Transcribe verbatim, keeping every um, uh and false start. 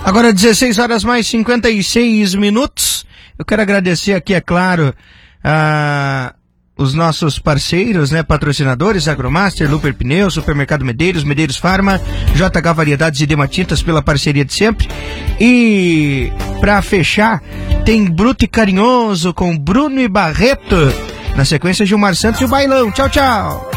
Agora dezesseis horas mais cinquenta e seis minutos. Eu quero agradecer aqui, é claro, a... os nossos parceiros, né, patrocinadores, Agromaster, Luper Pneus, Supermercado Medeiros, Medeiros Farma, J H Variedades e Dematintas pela parceria de sempre. E pra fechar, tem Bruto e Carinhoso com Bruno e Barreto. Na sequência, Gilmar Santos e o Bailão. Tchau, tchau.